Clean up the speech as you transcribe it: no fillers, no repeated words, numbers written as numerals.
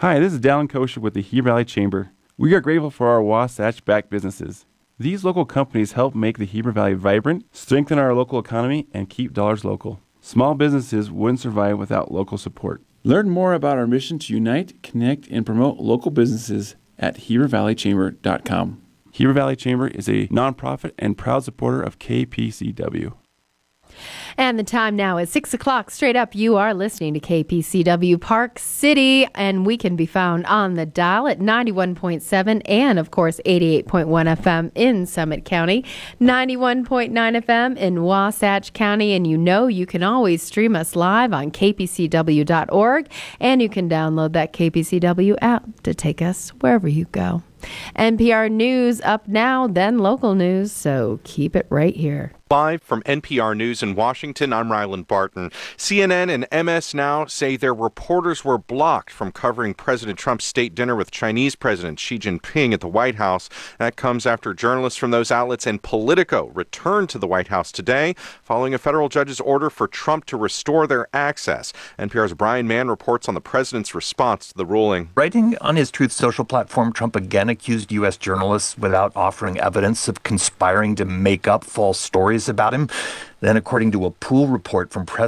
Hi, this is Dallin Kosher with the Heber Valley Chamber. We are grateful for our Wasatch-backed businesses. These local companies help make the Heber Valley vibrant, strengthen our local economy, and keep dollars local. Small businesses wouldn't survive without local support. Learn more about our mission to unite, connect, and promote local businesses at HeberValleyChamber.com. Heber Valley Chamber is a nonprofit and proud supporter of KPCW. And the time now is 6 o'clock. Straight up, you are listening to KPCW Park City, and we can be found on the dial at 91.7 and, of course, 88.1 FM in Summit County, 91.9 FM in Wasatch County, and you can always stream us live on kpcw.org, and you can download that KPCW app to take us wherever you go. NPR News up now, then local news, so keep it right here. Live from NPR News in Washington, I'm Ryland Barton. CNN and MS Now say their reporters were blocked from covering President Trump's state dinner with Chinese President Xi Jinping at the White House. That comes after journalists from those outlets and Politico returned to the White House today, following a federal judge's order for Trump to restore their access. NPR's Brian Mann reports on the president's response to the ruling. Writing on his Truth Social platform, Trump again accused U.S. journalists without offering evidence of conspiring to make up false stories about him. Then, according to a pool report from Press